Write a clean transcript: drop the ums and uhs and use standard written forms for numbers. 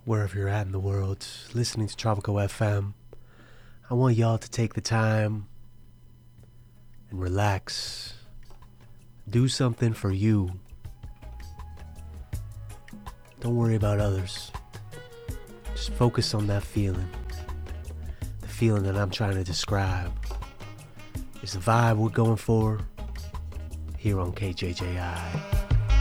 wherever you're at in the world, listening to Tropical FM. I want y'all to take the time and relax. Do something for you. Don't worry about others. Just focus on that feeling. The feeling that I'm trying to describe is the vibe we're going for here on KJJI.